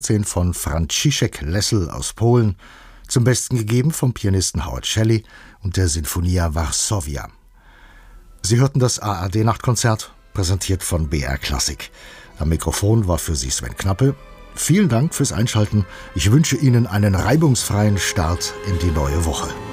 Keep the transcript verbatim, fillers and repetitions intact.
von Franciszek Lessel aus Polen, zum Besten gegeben vom Pianisten Howard Shelley und der Sinfonia Varsovia. Sie hörten das A R D-Nachtkonzert, präsentiert von B R Klassik. Am Mikrofon war für Sie Sven Knappe. Vielen Dank fürs Einschalten. Ich wünsche Ihnen einen reibungsfreien Start in die neue Woche.